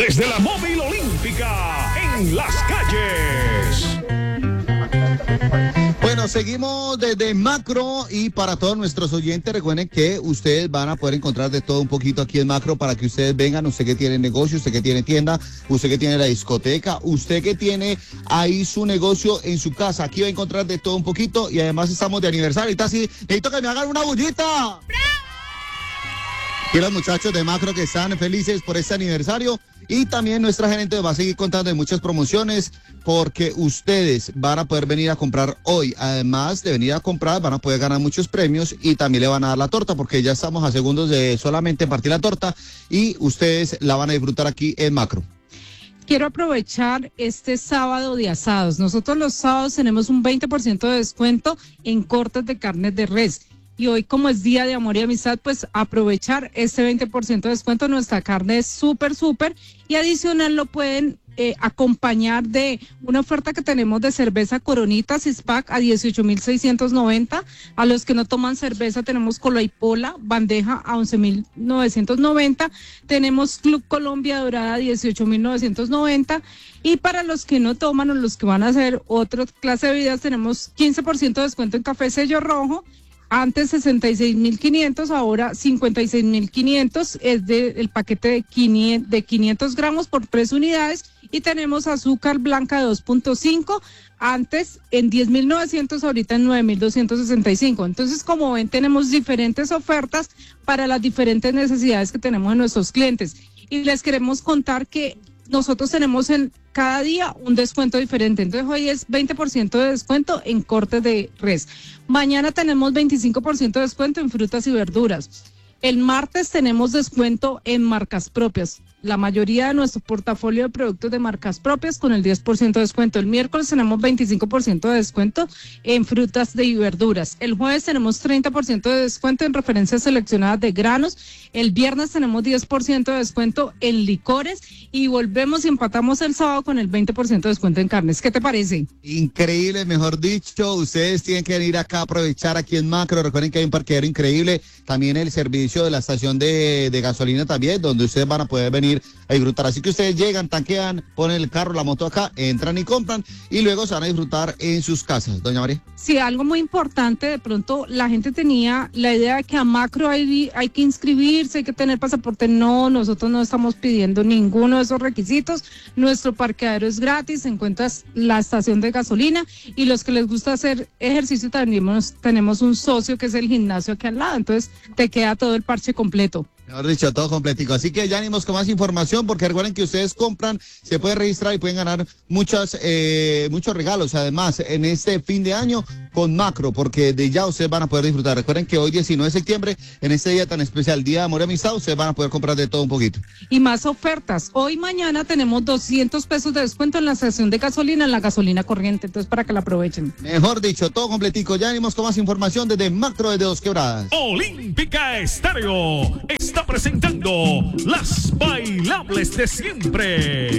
desde la Móvil Olímpica, en las calles. Bueno, seguimos desde Macro y para todos nuestros oyentes, recuerden que ustedes van a poder encontrar de todo un poquito aquí en Macro para que ustedes vengan, usted que tiene negocio, usted que tiene tienda, usted que tiene la discoteca, usted que tiene ahí su negocio en su casa, aquí va a encontrar de todo un poquito y además estamos de aniversario, ahorita sí, necesito que me hagan una bullita. Y los muchachos de Macro que están felices por este aniversario y también nuestra gerente va a seguir contando de muchas promociones porque ustedes van a poder venir a comprar hoy. Además de venir a comprar van a poder ganar muchos premios y también le van a dar la torta porque ya estamos a segundos de solamente partir la torta y ustedes la van a disfrutar aquí en Macro. Quiero aprovechar este sábado de asados. Nosotros los sábados tenemos un 20% de descuento en cortes de carnes de res. Y hoy, como es Día de Amor y Amistad, pues aprovechar este 20% de descuento. Nuestra carne es súper. Y adicional lo pueden acompañar de una oferta que tenemos de cerveza Coronita Six-Pack a 18,690. A los que no toman cerveza tenemos Cola y Pola, bandeja a 11,990. Tenemos Club Colombia Dorada a 18,990. Y para los que no toman o los que van a hacer otra clase de bebidas, tenemos 15% de descuento en café Sello Rojo. Antes 66,500, ahora 56,500, es el paquete de 500 gramos por 3 unidades y tenemos azúcar blanca de 2.5, antes en 10,900, ahorita en 9,265. Entonces, como ven, tenemos diferentes ofertas para las diferentes necesidades que tenemos en nuestros clientes y les queremos contar que nosotros tenemos en cada día un descuento diferente. Entonces hoy es 20% de descuento en cortes de res. Mañana tenemos 25% de descuento en frutas y verduras. El martes tenemos descuento en marcas propias. La mayoría de nuestro portafolio de productos de marcas propias con el 10% de descuento. El miércoles tenemos 25% de descuento en frutas y verduras. El jueves tenemos 30% de descuento en referencias seleccionadas de granos. El viernes tenemos 10% de descuento en licores y volvemos y empatamos el sábado con el 20% de descuento en carnes. ¿Qué te parece? Increíble, mejor dicho, ustedes tienen que venir acá a aprovechar aquí en Macro. Recuerden que hay un parqueadero increíble, también el servicio de la estación de gasolina también, donde ustedes van a poder venir a disfrutar. Así que ustedes llegan, tanquean, ponen el carro, la moto acá, entran y compran y luego se van a disfrutar en sus casas. Doña María. Sí, algo muy importante, de pronto la gente tenía la idea de que a Macro hay que inscribirse, hay que tener pasaporte. No, nosotros no estamos pidiendo ninguno de esos requisitos. Nuestro parqueadero es gratis, encuentras la estación de gasolina y los que les gusta hacer ejercicio también tenemos un socio que es el gimnasio aquí al lado, entonces te queda todo el parche completo. Mejor dicho, todo completico. Así que ya venimos con más información porque recuerden que ustedes compran, se pueden registrar y pueden ganar muchos regalos. Además, en este fin de año con Macro, porque de ya ustedes van a poder disfrutar. Recuerden que hoy 19 de septiembre, en este día tan especial, Día de Amor y Amistad, ustedes van a poder comprar de todo un poquito. Y más ofertas. Hoy y mañana tenemos 200 pesos de descuento en la estación de gasolina, en la gasolina corriente. Entonces, para que la aprovechen. Mejor dicho, todo completico. Ya venimos con más información desde Macro, desde Dos Quebradas. Olímpica Estéreo está presentando las bailables de siempre.